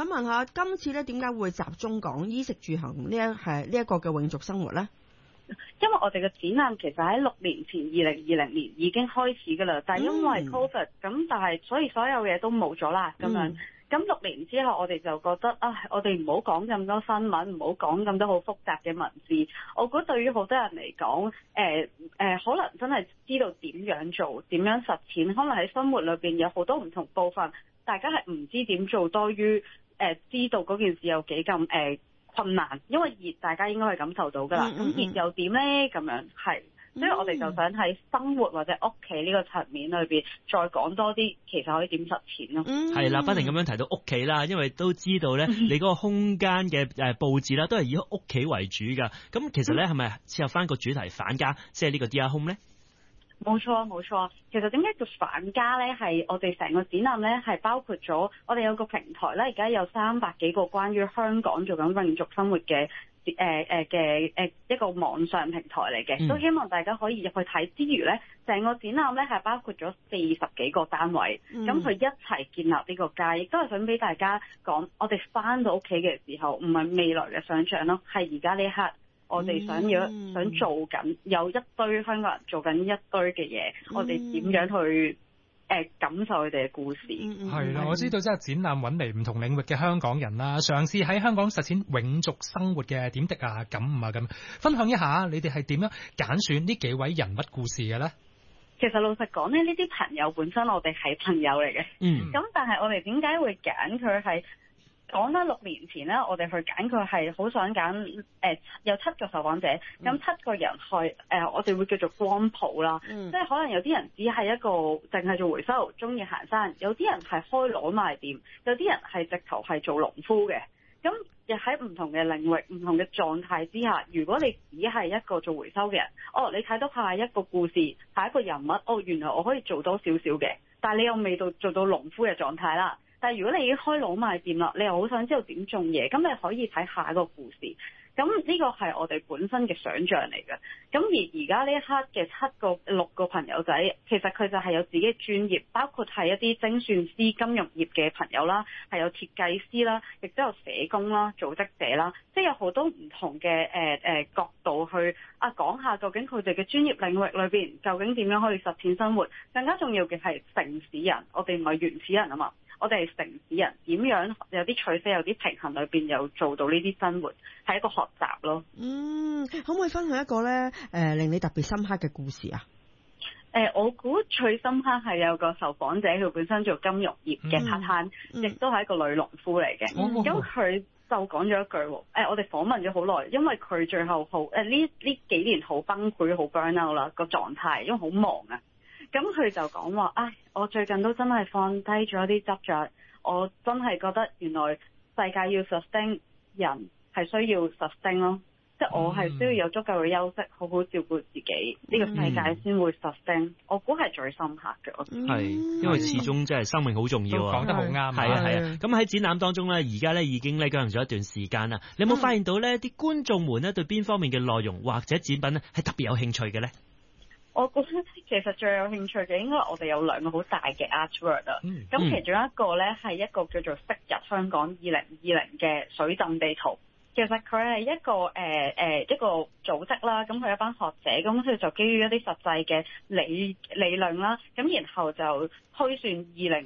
問下，今次咧點解會集中講衣食住行呢一個嘅永續生活咧？ 因為我哋嘅展覽其實喺6年前2020年已經開始㗎啦，但係因為 Covid 咁，但係所以所有嘢都冇咗啦咁樣。咁6年之後，我哋就覺得我哋唔好講咁多新聞，唔好講咁多好複雜嘅文字。我估對於好多人嚟講，可能真係知道點樣做、點樣實踐，可能喺生活裏邊有好多唔同部分，大家係唔知點做多於知道嗰件事有幾咁困難，因為熱大家應該係感受到㗎啦。咁熱又點呢？咁樣係。所以我哋就想喺生活或者屋企呢個層面裏邊再講多啲，其實可以點實踐咯。 係啦，不停咁樣提到屋企啦，因為都知道咧，你嗰個空間嘅佈置啦，都係以屋企為主㗎。咁其實咧係咪切合翻個主題返家，即係呢個 Dear Home 咧？ 冇錯，其實點解叫返家咧？係我哋成個展覽咧係包括咗，我哋有個平台咧，而家有300幾個關於香港做緊永續生活嘅一個網上平台嚟嘅，都希望大家可以入去睇之餘咧，成個展覽咧係包括咗40幾個單位，咁佢一齊建立呢個家，亦都係想俾大家講，我哋翻到屋企嘅時候，唔係未來嘅想像咯，係而家呢刻。我哋想做緊，有一堆香港人做緊一堆嘅嘢，我哋點樣去感受佢哋嘅故事？ 係啦，我知道即係展覽揾嚟唔同領域嘅香港人啦，嘗試喺香港實踐永續生活嘅點滴啊、感悟啊咁，分享一下你哋係點樣揀選呢幾位人物故事嘅咧？ 其實老實講咧，呢啲朋友本身我哋係朋友嚟嘅，咁但係我哋點解會揀佢係？講返6年前咧，我哋去揀佢係好想揀有7個受訪者，咁7個人去我哋會叫做光譜啦，即係可能有啲人只係一個淨係做回收，中意行山；有啲人係開攞賣店，有啲人係直頭係做農夫嘅。咁亦喺唔同嘅領域、唔同嘅狀態之下，如果你只係一個做回收嘅人，你睇到下一個故事、下一個人物，原來我可以做多少少嘅，但係你又未到做到農夫嘅狀態啦。但係如果你已經開攞賣店啦，你又好想知道點種嘢，咁你可以睇下一個故事。咁呢個係我哋本身嘅想像嚟嘅。咁而家呢一刻嘅6個朋友仔，其實佢就係有自己嘅專業，包括係一啲精算師、金融業嘅朋友啦，係有設計師啦，亦都有社工啦、組織者啦，即係有好多唔同嘅角度去講下究竟佢哋嘅專業領域裏邊究竟點樣可以實踐生活。更加重要嘅係城市人，我哋唔係原始人啊嘛。我哋係城市人，點樣有啲取捨，有啲平衡裏邊又做到呢啲生活，係一個學習咯。 可唔可以分享一個咧令你特別深刻嘅故事啊？ 我估最深刻係有個受訪者，佢本身做金融業嘅客攤，亦都係一個女農夫嚟嘅。咁佢就講咗一句，我哋訪問咗好耐，因為佢最後呢幾年好崩潰、好 burn out 啦個狀態，因為好忙啊。咁佢就講話，我最近都真係放低咗啲執着，我真係覺得原來世界要 sustain， 人係需要 sustain 咯，即係我係需要有足夠嘅休息，好好照顧自己，呢個世界先會 sustain。我估係最深刻嘅。 係，因為始終即係生命好重要啊。 講得好啱。 係啊。咁喺展覽當中咧，而家咧已經咧進行咗一段時間啦。你有冇發現到咧啲觀眾們咧對邊方面嘅內容或者展品咧係特別有興趣嘅咧？ 我覺得其實最有興趣嘅應該我哋有2個好大嘅 artwork 啊。咁其中一個咧係一個叫做昔日香港2020嘅水浸地圖。其實佢係一個一個組織啦，咁佢一班學者，咁佢就基於一啲實際嘅理論啦，咁然後就推算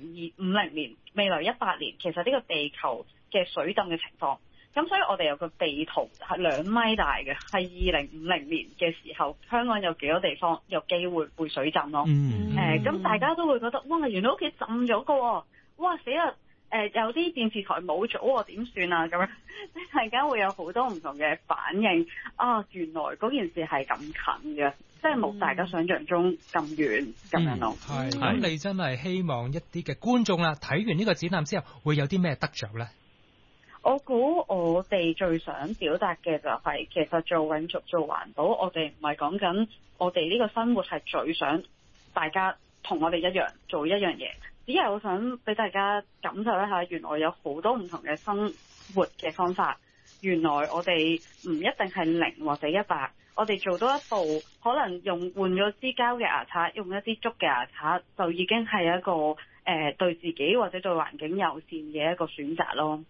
2050年未來100年，其實呢個地球嘅水浸嘅情況。咁所以我哋有個地圖係2米大嘅，係2050年嘅時候，香港有幾多地方有機會會水浸咯。咁大家都會覺得，哇，原來屋企浸咗個喎，哇死啦！有啲電視台冇咗喎，點算啊？咁樣，大家會有好多唔同嘅反應。原來嗰件事係咁近嘅，即係冇大家想象中咁遠咁樣咯。 咁你真係希望一啲嘅觀眾啦，睇完呢個展覽之後，會有啲咩得着咧？ 我估我哋最想表達嘅就係，其實做永續、做環保，我哋唔係講緊我哋呢個生活係最想大家同我哋一樣做一樣嘢，只係我想俾大家感受一下，原來有好多唔同嘅生活嘅方法。原來我哋唔一定係0或者100，我哋做多一步，可能換咗支膠嘅牙刷，用一支竹嘅牙刷，就已經係一個對自己或者對環境友善嘅一個選擇咯。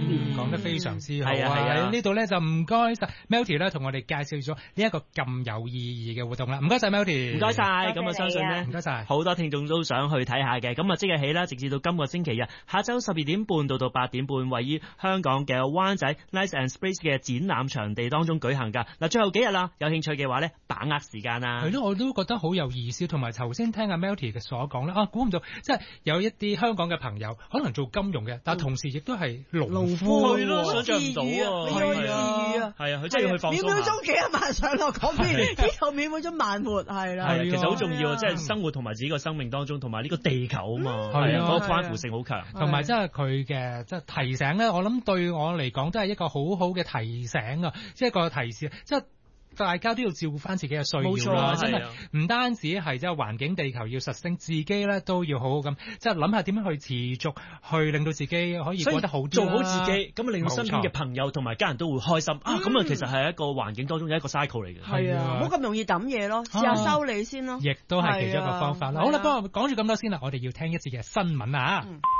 講得非常之好係啊！ 呢度咧就唔該晒 Melody 咧，同我哋介紹咗呢一個咁有意義嘅活動啦。唔該晒 Melody， 唔該晒。咁啊，相信咧， 唔該晒， 好多聽眾都想去睇下嘅。咁啊，即日起啦，直至到今個星期日下晝12點半到8點半，位於香港嘅灣仔 Nice and Space 嘅展覽場地當中舉行㗎。嗱，最後幾日啦，有興趣嘅話咧，把握時間啊！ 係咯，我都覺得好有意思，同埋頭先聽阿 Melody 嘅所講咧，估唔到即係有一啲香港嘅朋友可能做金融嘅，但係同時亦都係農夫， 係咯，想象唔到啊！ 係啊， 佢真係要去放鬆下。 秒秒鐘幾十萬上落嗰邊，呢度秒秒鐘慢活係啦。 係，其實好重要，即係生活同埋自己個生命當中，同埋呢個地球啊嘛，係啊，嗰個關乎性好強， 同埋即係佢嘅即係提醒咧，我諗對我嚟講都係一個好好嘅提醒啊！即係一個提示，即係。大家都要照顧翻自己嘅需要啦，真係唔單止係即係環境地球要實升，自己咧都要好好咁，即係諗下點樣去持續去令到自己可以過得好啲， 做好自己，咁令到身邊嘅朋友同埋家人都會開心啊！咁啊，其實係一個環境當中有一個 cycle 嚟嘅。 係啊，冇咁容易抌嘢咯，試下修理先咯。 亦都係其中一個方法啦。好啦，不過講住咁多先啦，我哋要聽一節嘅新聞啊。